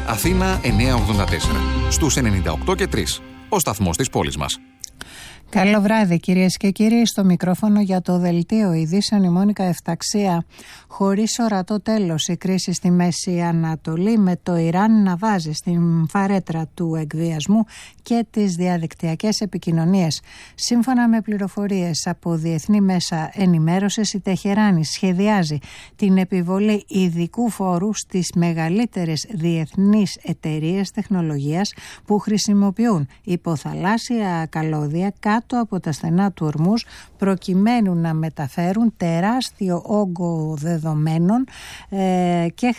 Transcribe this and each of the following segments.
Αθήνα 984. Στους 98 και 3. Ο σταθμός της πόλης μας. Καλό βράδυ κυρίες και κύριοι, στο μικρόφωνο για το Δελτίο Ειδήσεων η Μόνικα Εφταξία. Χωρίς ορατό τέλος η κρίση στη Μέση Ανατολή, με το Ιράν να βάζει στην φαρέτρα του εκβιασμού και τις διαδικτυακές επικοινωνίες. Σύμφωνα με πληροφορίες από διεθνή μέσα ενημέρωσης, η Τεχεράνη σχεδιάζει την επιβολή ειδικού φόρου στις μεγαλύτερες διεθνείς εταιρείες τεχνολογίας που χρησιμοποιούν υποθαλάσσια καλώδια κάτω από τα στενά του Ορμούζ, προκειμένου να μεταφέρουν τεράστιο όγκο δεδομένων και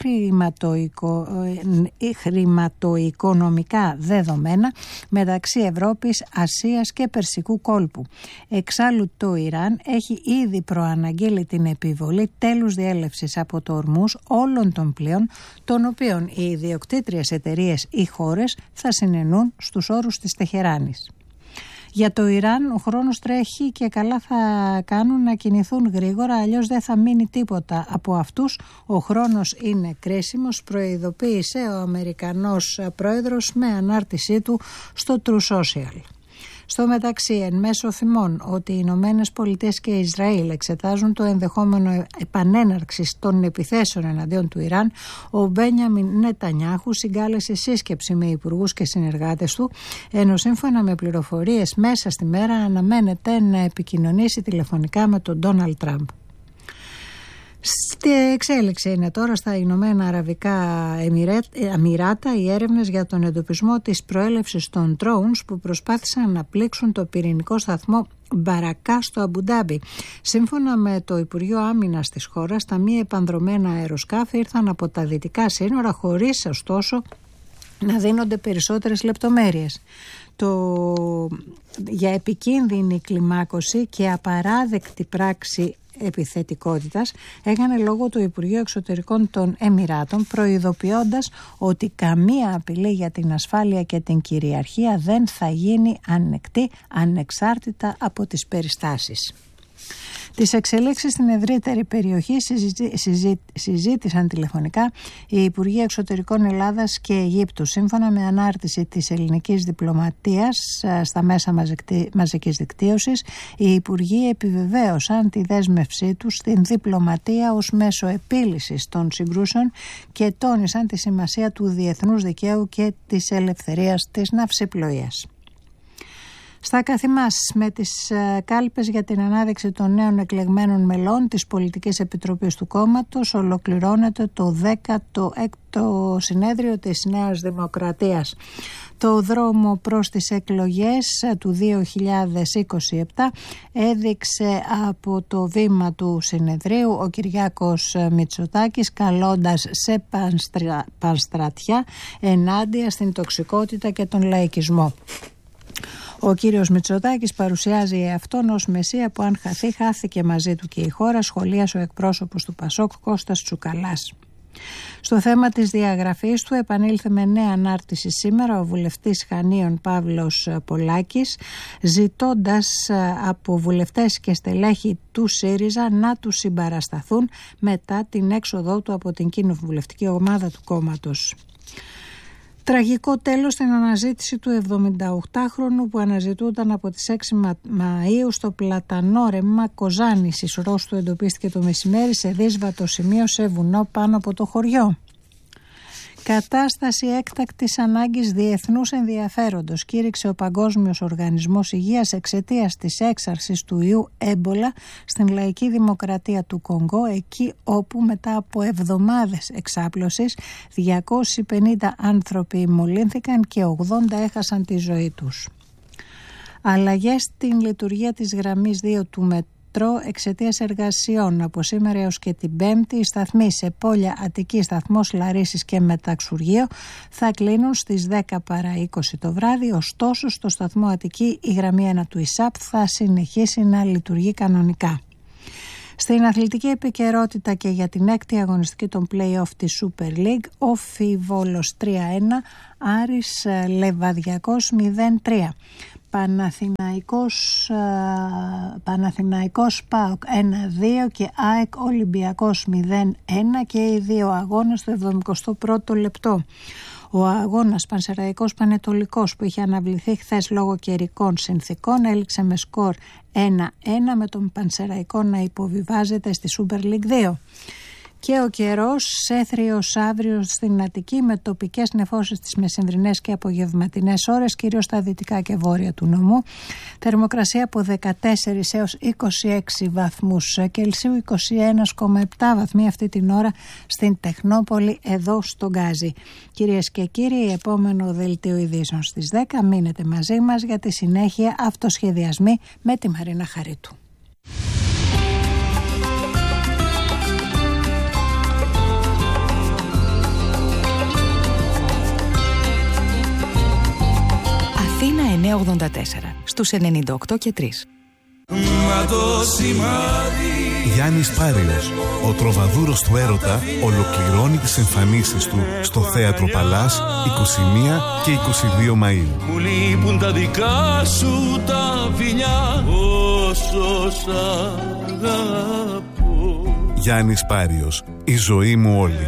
χρηματοοικονομικά δεδομένα μεταξύ Ευρώπης, Ασίας και Περσικού κόλπου. Εξάλλου το Ιράν έχει ήδη προαναγγείλει την επιβολή τέλους διέλευσης από το Ορμούζ όλων των πλοίων, των οποίων οι ιδιοκτήτριες εταιρείες ή χώρες θα συνενούν στους όρους της Τεχεράνης. Για το Ιράν ο χρόνος τρέχει και καλά θα κάνουν να κινηθούν γρήγορα, αλλιώς δεν θα μείνει τίποτα από αυτούς. Ο χρόνος είναι κρίσιμος, προειδοποίησε ο Αμερικανός πρόεδρος με ανάρτησή του στο True Social. Στο μεταξύ, εν μέσω φημών ότι οι Ηνωμένες Πολιτείες και Ισραήλ εξετάζουν το ενδεχόμενο επανέναρξης των επιθέσεων εναντίον του Ιράν, ο Μπένιαμιν Νετανιάχου συγκάλεσε σύσκεψη με υπουργούς και συνεργάτες του, ενώ σύμφωνα με πληροφορίες μέσα στη μέρα αναμένεται να επικοινωνήσει τηλεφωνικά με τον Ντόναλντ Τραμπ. Στη εξέλιξη είναι τώρα στα Ηνωμένα Αραβικά Εμιράτα οι έρευνες για τον εντοπισμό της προέλευσης των drones που προσπάθησαν να πλήξουν το πυρηνικό σταθμό Μπαρακά στο Αμπουντάμπι. Σύμφωνα με το Υπουργείο Άμυνας της χώρας, τα μη επανδρομένα αεροσκάφη ήρθαν από τα δυτικά σύνορα, χωρίς ωστόσο να δίνονται περισσότερες λεπτομέρειες. Για επικίνδυνη κλιμάκωση και απαράδεκτη πράξη επιθετικότητας έκανε λόγο το Υπουργείο Εξωτερικών των Εμιράτων, προειδοποιώντας ότι καμία απειλή για την ασφάλεια και την κυριαρχία δεν θα γίνει ανεκτή ανεξάρτητα από τις περιστάσεις. Τις εξελίξεις στην ευρύτερη περιοχή συζήτησαν τηλεφωνικά οι Υπουργοί Εξωτερικών Ελλάδας και Αιγύπτου. Σύμφωνα με ανάρτηση της ελληνικής διπλωματίας στα μέσα μαζικής δικτύωσης, οι Υπουργοί επιβεβαίωσαν τη δέσμευσή τους στην διπλωματία ως μέσο επίλυσης των συγκρούσεων και τόνισαν τη σημασία του διεθνούς δικαίου και της ελευθερίας της ναυσιπλοείας. Στα καθημάς, με τις κάλπες για την ανάδειξη των νέων εκλεγμένων μελών της Πολιτικής Επιτροπής του κόμματος, ολοκληρώνεται το 16ο συνέδριο της Νέας Δημοκρατίας. Το δρόμο προς τις εκλογές του 2027 έδειξε από το βήμα του συνεδρίου ο Κυριάκος Μητσοτάκης, καλώντας σε πανστρατιά ενάντια στην τοξικότητα και τον λαϊκισμό. Ο κύριος Μητσοτάκης παρουσιάζει αυτόν ως μεσία που αν χαθεί, χάθηκε μαζί του και η χώρα, σχολίασε ο εκπρόσωπος του Πασόκ Κώστας Τσουκαλάς. Στο θέμα της διαγραφής του επανήλθε με νέα ανάρτηση σήμερα ο βουλευτής Χανίων Παύλος Πολάκης, ζητώντας από βουλευτές και στελέχη του ΣΥΡΙΖΑ να του συμπαρασταθούν μετά την έξοδό του από την κοινοβουλευτική ομάδα του κόμματος. Τραγικό τέλος στην αναζήτηση του 78χρονου που αναζητούταν από τις 6 Μαΐου στο πλατανόρεμα Κοζάνης. Η σωρός του εντοπίστηκε το μεσημέρι σε δύσβατο σημείο σε βουνό πάνω από το χωριό. Κατάσταση έκτακτης ανάγκης διεθνούς ενδιαφέροντος κήρυξε ο Παγκόσμιος Οργανισμός Υγείας εξαιτίας της έξαρσης του ιού έμπολα στην Λαϊκή Δημοκρατία του Κονγκό, εκεί όπου μετά από εβδομάδες εξάπλωσης 250 άνθρωποι μολύνθηκαν και 80 έχασαν τη ζωή τους. Αλλαγές στην λειτουργία της γραμμής 2 του μετρό εξαιτίας εργασιών. Από σήμερα έως και την Πέμπτη, οι σταθμοί σε Πόλια, Αττική, Σταθμός Λαρίσης και Μεταξουργείο θα κλείνουν στις 10 παρά 20 το βράδυ. Ωστόσο, στο σταθμό Αττική η γραμμή 1 του ΙΣΑΠ θα συνεχίσει να λειτουργεί κανονικά. Στην αθλητική επικαιρότητα και για την 6η αγωνιστική των play-off της Super League, Όφι Βόλος 3-1, Άρης Λεβαδιακός 0-3. Παναθηναϊκός ΠΑΟΚ 1-2 και ΑΕΚ Ολυμπιακός 0-1 και οι δύο αγώνες στο 71ο λεπτό. Ο αγώνας Πανσεραϊκός Πανετολικός που είχε αναβληθεί χθες λόγω καιρικών συνθήκων έληξε με σκορ 1-1 με τον Πανσεραϊκό να υποβιβάζεται στη Super League 2. Και ο καιρός έθριος αύριο στην Αττική με τοπικές νεφώσεις τις μεσημβρινές και απογευματινές ώρες, κυρίως στα δυτικά και βόρεια του νομού. Θερμοκρασία από 14 έως 26 βαθμούς Κελσίου, 21,7 βαθμοί αυτή την ώρα στην Τεχνόπολη εδώ στο Γκάζι. Κυρίες και κύριοι, επόμενο δελτίο ειδήσεων στις 10. Μείνετε μαζί μας για τη συνέχεια αυτοσχεδιασμοί με τη Μαρίνα Χαρίτου. Αθήνα 984 στους 98 και 3. Γιάννης Πάριος, ο τροβαδούρος του έρωτα, ολοκληρώνει τις εμφανίσεις του στο Θέατρο Παλάς 21 και 22 Μαΐου. Μου λείπουν τα δικά σου τα φιλιά, όσο σ' αγαπώ. Γιάννης Πάριος, η ζωή μου όλη.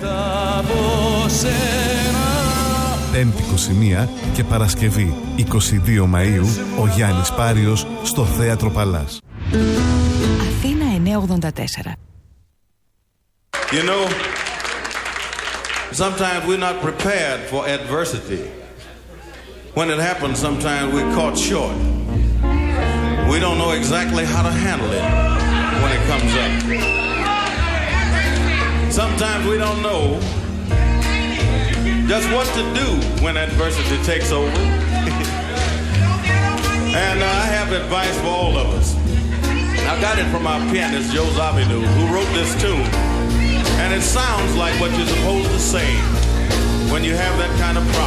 Πέμπτη 21 και Παρασκευή 22 Μαΐου, ο Γιάννης Πάριος στο Θέατρο Παλάς. Αθήνα 984. You know, sometimes we're not prepared for adversity. When it happens, sometimes we're caught short. We don't know exactly how to handle it when it comes up. Sometimes we don't know just what to do when adversity takes over. And I have advice for all of us. I got it from our pianist, Joe Zawinul, who wrote this tune. And it sounds like what you're supposed to say when you have that kind of problem.